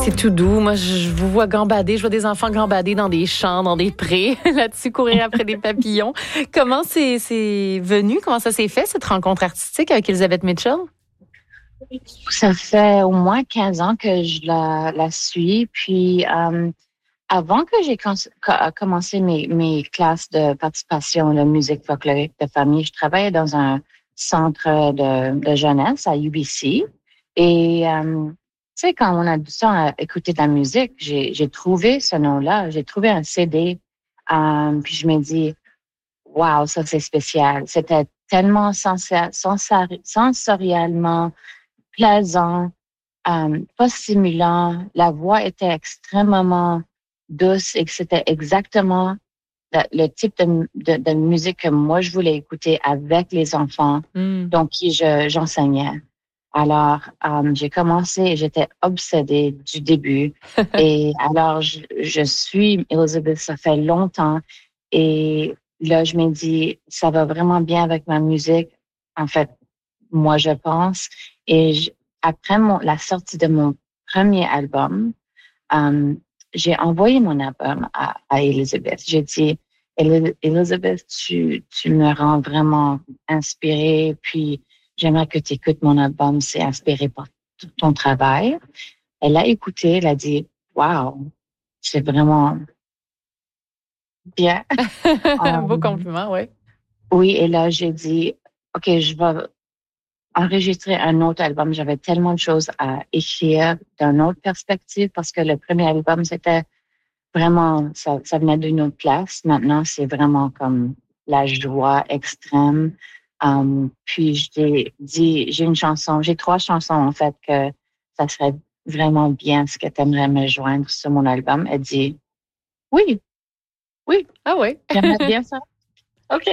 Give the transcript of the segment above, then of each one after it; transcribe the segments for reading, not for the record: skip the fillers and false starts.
C'est tout doux. Moi, je vous vois gambader. Je vois des enfants gambader dans des champs, dans des prés, là-dessus, courir après des papillons. Comment c'est venu? Comment ça s'est fait, cette rencontre artistique avec Elizabeth Mitchell? Ça fait au moins 15 ans que je la suis. Puis, avant que j'ai commencé mes classes de participation de musique folklorique de famille, je travaillais dans un centre de jeunesse à UBC. Et, tu sais, quand on a du temps à écouter de la musique, j'ai trouvé ce nom-là. J'ai trouvé un CD. Puis je me dis, wow, ça c'est spécial. C'était tellement sensoriellement plaisant, pas stimulant. La voix était extrêmement douce et que c'était exactement le type de musique que moi je voulais écouter avec les enfants, donc qui j'enseignais. Alors, j'ai commencé et j'étais obsédée du début. Et alors, je suis Elizabeth, ça fait longtemps. Et là, je me dis, ça va vraiment bien avec ma musique. En fait, moi, je pense. Et après la sortie de mon premier album, j'ai envoyé mon album à Elizabeth. J'ai dit, Elizabeth, tu me rends vraiment inspirée, puis j'aimerais que tu écoutes mon album, c'est inspiré par ton travail. Elle a écouté, elle a dit, wow, c'est vraiment bien. Un beau compliment, oui. Oui, et là, j'ai dit, OK, je vais enregistrer un autre album. J'avais tellement de choses à écrire d'une autre perspective parce que le premier album, c'était vraiment, ça venait d'une autre place. Maintenant, c'est vraiment comme la joie extrême. Puis, j'ai une chanson, j'ai 3 chansons, en fait, que ça serait vraiment bien ce que tu aimerais me joindre sur mon album. Elle dit, oui, oui, Ah oui. j'aimerais bien ça. OK.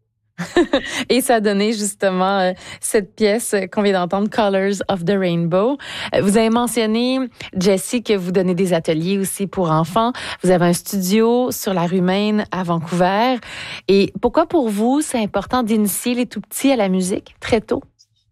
Et ça a donné justement cette pièce qu'on vient d'entendre, Colors of the Rainbow. Vous avez mentionné, Jessie, que vous donnez des ateliers aussi pour enfants. Vous avez un studio sur la rue Maine à Vancouver. Et pourquoi pour vous, c'est important d'initier les tout-petits à la musique très tôt?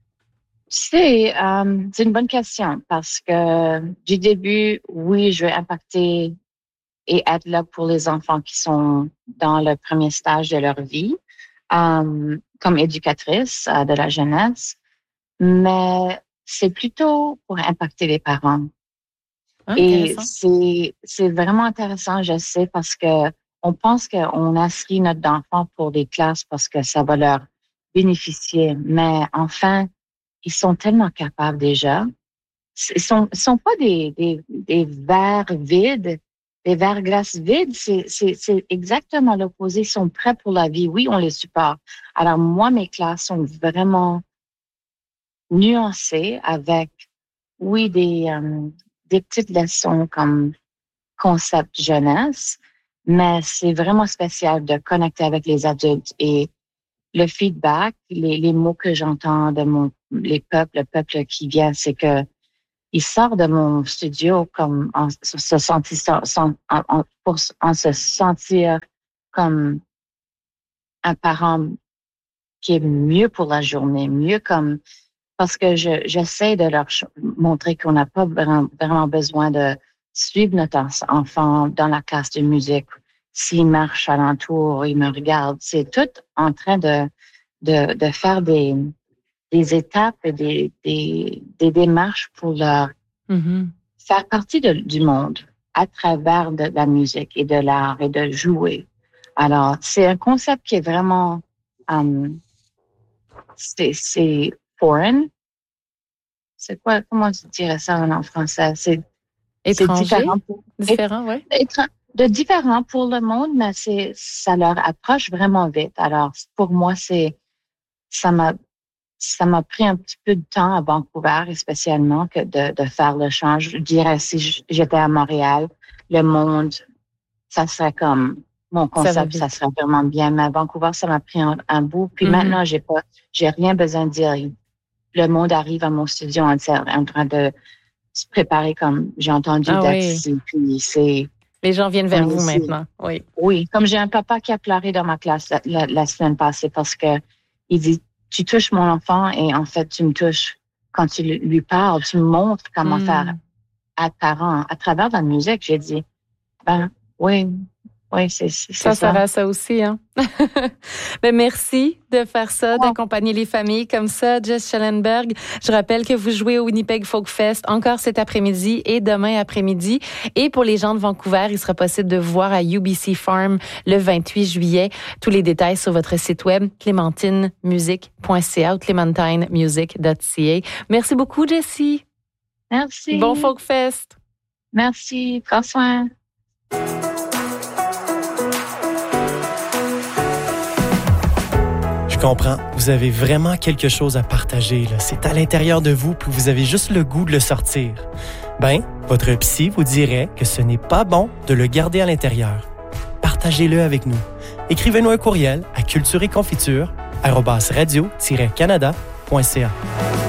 C'est une bonne question parce que du début, oui, je vais impacter et être là pour les enfants qui sont dans le premier stage de leur vie, comme éducatrice de la jeunesse, mais c'est plutôt pour impacter les parents. Ah, Et intéressant. c'est vraiment intéressant, je sais, parce que on pense qu'on inscrit notre enfant pour des classes parce que ça va leur bénéficier, mais enfin, ils sont tellement capables déjà. Ils sont pas des verres vides, des verres glaces vides. C'est exactement l'opposé. Ils sont prêts pour la vie. Oui, on les supporte. Alors, moi, mes classes sont vraiment nuancées avec, oui, des petites leçons comme concept jeunesse, mais c'est vraiment spécial de connecter avec les adultes et le feedback, les mots que j'entends de le peuple qui vient, c'est que il sort de mon studio comme en se sentir comme un parent qui est mieux pour la journée, mieux comme parce que j'essaie de leur montrer qu'on n'a pas vraiment besoin de suivre notre enfant dans la classe de musique. S'il marche alentour, il me regarde. C'est tout en train de faire des étapes et des démarches pour leur faire partie du monde à travers de la musique et de l'art et de jouer. Alors, c'est un concept qui est vraiment, c'est foreign. C'est quoi, comment tu dirais ça en français? C'est Étranger? différent Différent, oui. de différent pour le monde, mais ça leur approche vraiment vite. Alors, pour moi, ça m'a, ça m'a pris un petit peu de temps à Vancouver, spécialement, que de faire le change. Je dirais, si j'étais à Montréal, le monde, ça serait comme mon Ça va concept, ça vite. serait vraiment bien. Mais à Vancouver, ça m'a pris un bout. Puis maintenant, j'ai rien besoin de dire. Le monde arrive à mon studio en train de se préparer comme j'ai entendu Ah d'être oui. ici. Puis Les gens viennent on vers est vous ici. maintenant. Oui. Oui, comme j'ai un papa qui a pleuré dans ma classe la semaine passée parce que il dit, tu touches mon enfant et en fait, tu me touches quand tu lui parles, tu me montres comment faire à 40 à travers la musique, j'ai dit, oui, c'est ça. Ça sert à ça aussi, hein? Ben, merci de faire ça, d'accompagner les familles comme ça. Jess Schellenberg, je rappelle que vous jouez au Winnipeg Folk Fest encore cet après-midi et demain après-midi. Et pour les gens de Vancouver, il sera possible de vous voir à UBC Farm le 28 juillet. Tous les détails sur votre site web, clémentinemusique.ca ou clementinemusic.ca. Merci beaucoup, Jessie. Merci. Bon Folk Fest. Merci. Prends soin. Je comprends. Vous avez vraiment quelque chose à partager, là. C'est à l'intérieur de vous, puis vous avez juste le goût de le sortir. Votre psy vous dirait que ce n'est pas bon de le garder à l'intérieur. Partagez-le avec nous. Écrivez-nous un courriel à cultureetconfiture@radio-canada.ca.